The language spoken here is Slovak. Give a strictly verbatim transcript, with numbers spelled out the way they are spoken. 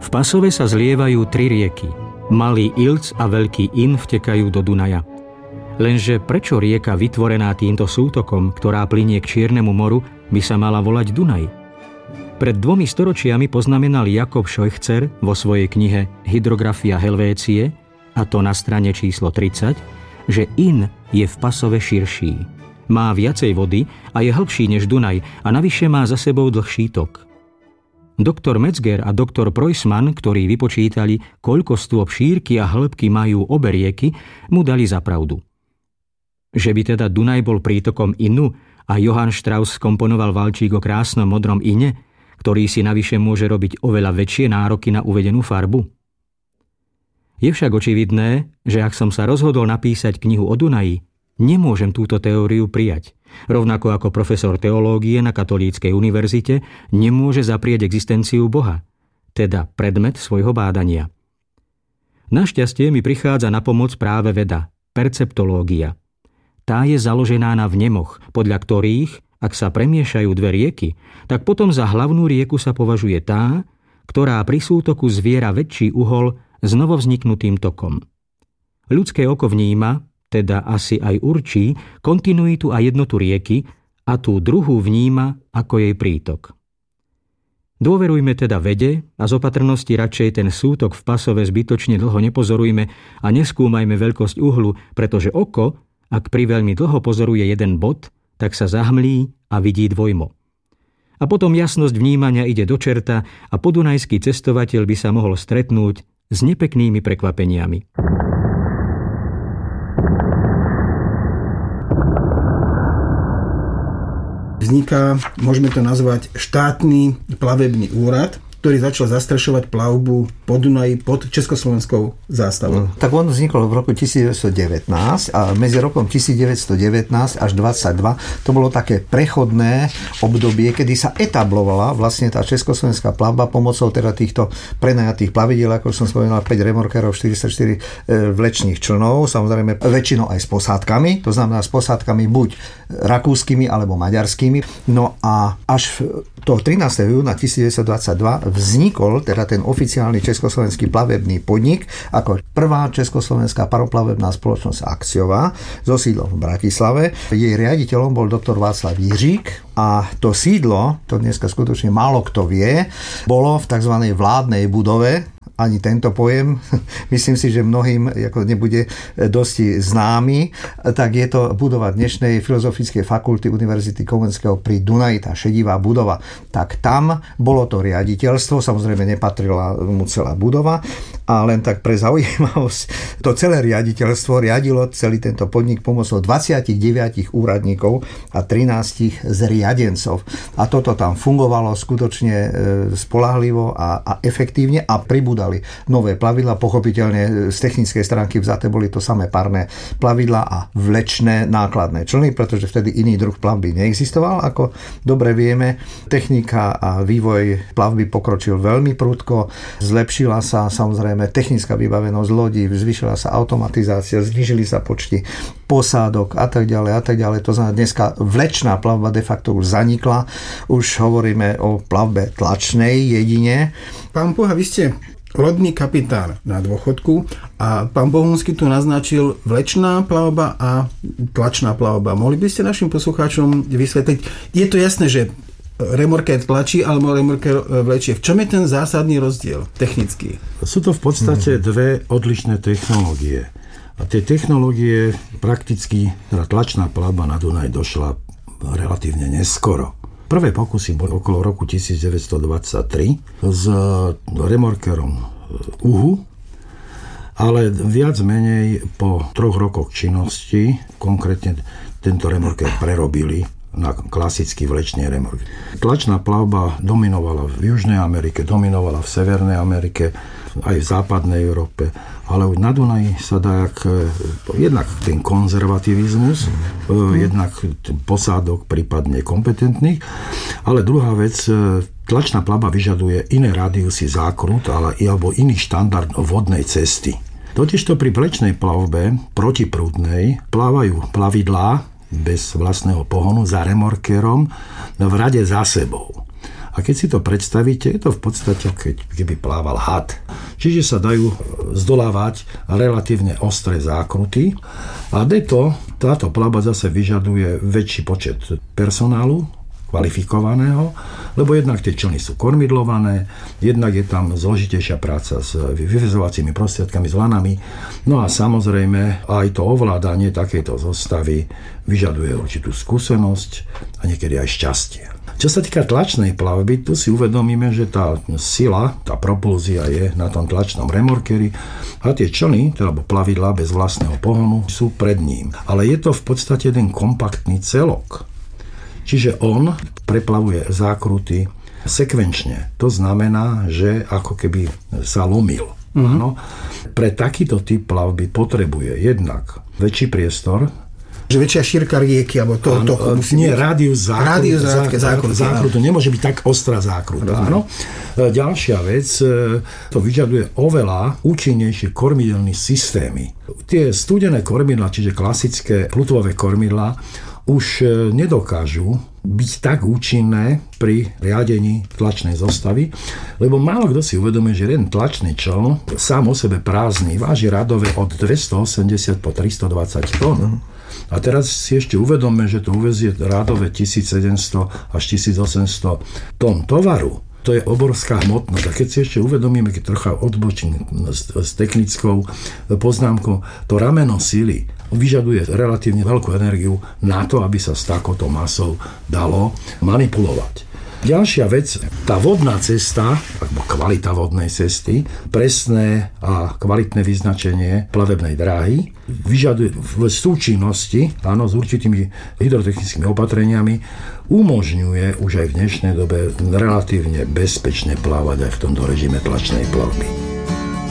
V Pasove sa zlievajú tri rieky. Malý Ilc a Veľký Inn vtekajú do Dunaja. Lenže prečo rieka vytvorená týmto sútokom, ktorá plynie k Čiernemu moru, by sa mala volať Dunaj? Pred dvomi storočiami poznamenal Jakob Scheuchzer vo svojej knihe Hydrografia Helvécie, a to na strane číslo tridsať, že Inn je v Pasove širší. Má viacej vody a je hlbší než Dunaj a navyše má za sebou dlhší tok. Doktor Metzger a doktor Preussmann, ktorí vypočítali, koľko stôp šírky a hĺbky majú obe rieky, mu dali za pravdu. Že by teda Dunaj bol prítokom Innu a Johann Strauss komponoval valčík o krásnom modrom Ine, ktorý si navyše môže robiť oveľa väčšie nároky na uvedenú farbu? Je však očividné, že ak som sa rozhodol napísať knihu o Dunaji, nemôžem túto teóriu prijať. Rovnako ako profesor teológie na Katolíckej univerzite nemôže zaprieť existenciu Boha, teda predmet svojho bádania. Našťastie mi prichádza na pomoc práve veda, perceptológia. Tá je založená na vnemoch, podľa ktorých, ak sa premiešajú dve rieky, tak potom za hlavnú rieku sa považuje tá, ktorá pri sútoku zviera väčší uhol s novovzniknutým tokom. Ľudské oko vníma, teda asi aj určí, kontinuitu a jednotu rieky a tú druhú vníma ako jej prítok. Dôverujme teda vede a z opatrnosti radšej ten sútok v Pasove zbytočne dlho nepozorujme a neskúmajme veľkosť uhlu, pretože oko, ak priveľmi dlho pozoruje jeden bod, tak sa zahmlí a vidí dvojmo. A potom jasnosť vnímania ide do čerta a podunajský cestovateľ by sa mohol stretnúť s nepeknými prekvapeniami. Vzniká, môžeme to nazvať, štátny plavebný úrad, ktorý začal zastrešovať plavbu po Dunaji pod československou zástavou. Tak on vznikol v roku devätnásť devätnásť a medzi rokom devätnásť devätnásť až dvadsaťdva to bolo také prechodné obdobie, kedy sa etablovala vlastne tá československá plavba pomocou teda týchto prenajatých plavidiel, ako som spomínal, päť remorkerov, štyridsaťštyri vlečných člnov, samozrejme väčšinou aj s posádkami, to znamená s posádkami buď rakúskymi alebo maďarskými. No a až toho trinásteho júna devätnásť dvadsaťdva vznikol teda ten oficiálny československý plavebný podnik ako prvá československá paroplavebná spoločnosť akciová so sídlom v Bratislave. Jej riaditeľom bol doktor Václav Jiřík a to sídlo, to dneska skutočne málo kto vie, bolo v tzv. Vládnej budove. Ani tento pojem, myslím si, že mnohým ako nebude dosť známy, tak je to budova dnešnej Filozofickej fakulty Univerzity Komenského pri Dunaji, tá šedivá budova. Tak tam bolo to riaditeľstvo, samozrejme nepatrila mu celá budova, a len tak pre zaujímavosť, to celé riaditeľstvo riadilo celý tento podnik pomocou dvadsaťdeväť úradníkov a trinásť zriadencov. A toto tam fungovalo skutočne spoľahlivo a, a efektívne a pribúdalo nové plavidlá, pochopiteľne z technickej stránky vzaté boli to samé parné plavidlá a vlečné nákladné člny, pretože vtedy iný druh plavby neexistoval, ako dobre vieme. Technika a vývoj plavby pokročil veľmi prudko, zlepšila sa samozrejme technická vybavenosť lodí, zvýšila sa automatizácia, znížili sa počty posádok a tak ďalej a tak ďalej. To znamená, dneska vlečná plavba de facto už zanikla, už hovoríme o plavbe tlačnej jedine. Pán Poha, vy ste lodný kapitán na dôchodku a pán Bohunský tu naznačil vlečná plavba a tlačná plavba. Mohli by ste našim poslucháčom vysvetliť? Je to jasné, že remorker tlačí alebo remorker vlečie. V čom je ten zásadný rozdiel technický? Sú to v podstate dve odlišné technológie. A tie technológie prakticky, teda tlačná plavba na Dunaj došla relatívne neskoro. Prvé pokusy boli okolo roku devätnásť dvadsaťtri s remorkerom Uhu, ale viac menej po troch rokoch činnosti, konkrétne tento remorker prerobili na klasický vlečný remorker. Tlačná plavba dominovala v Južnej Amerike, dominovala v Severnej Amerike, aj v západnej Európe, ale na Dunaji sa dá jak, jednak ten konzervativizmus, mm. jednak posádok prípadne kompetentných, ale druhá vec, tlačná plavba vyžaduje iné rádiusy zákrut ale, alebo iný štandard vodnej cesty. Totižto pri vlečnej plavbe protiprúdnej plávajú plavidlá bez vlastného pohonu za remorkerom v rade za sebou. A keď si to predstavíte, je to v podstate, keď, keby plával had. Čiže sa dajú zdolávať relatívne ostré zákruty. A deto, táto plavba zase vyžaduje väčší počet personálu, kvalifikovaného, lebo jednak tie člny sú kormidlované, jednak je tam zložitejšia práca s vyvezovacími prostriedkami, s lanami, no a samozrejme aj to ovládanie takejto zostavy vyžaduje určitú skúsenosť a niekedy aj šťastie. Čo sa týka tlačnej plavby, tu si uvedomíme, že tá sila, tá propulzia je na tom tlačnom remorkeri a tie člny, alebo plavidlá bez vlastného pohonu, sú pred ním. Ale je to v podstate jeden kompaktný celok. Čiže on preplavuje zákruty sekvenčne. To znamená, že ako keby sa lomil. Mm-hmm. No, pre takýto typ plavby potrebuje jednak väčší priestor, že väčšia šírka rieky, alebo to, to musí nie, rádius zákrutu. Rádius zákrutu, zákrutu. Nemôže byť tak ostrá zákruta. Áno. Ďalšia vec, to vyžaduje oveľa účinnejšie kormidelné systémy. Tie studené kormidlá, čiže klasické plutvové kormidlá, už nedokážu byť tak účinné pri riadení tlačnej zostavy, lebo málo kto si uvedomuje, že jeden tlačný čln sám o sebe prázdny váži radové od dvestoosemdesiat po tristodvadsať tón. A teraz si ešte uvedomme, že to uvezie rádové tisícsedemsto až tisícosemsto tón tovaru. To je obrovská hmotnosť. A keď si ešte uvedomíme, keď trocha odbočím s, s technickou poznámkou, to rameno sily vyžaduje relatívne veľkú energiu na to, aby sa s takouto masou dalo manipulovať. Ďalšia vec, tá vodná cesta, alebo kvalita vodnej cesty, presné a kvalitné vyznačenie plavebnej dráhy vyžaduje v súčinnosti, áno, s určitými hydrotechnickými opatreniami, umožňuje už aj v dnešnej dobe relatívne bezpečne plávať aj v tomto režime tlačnej plavby.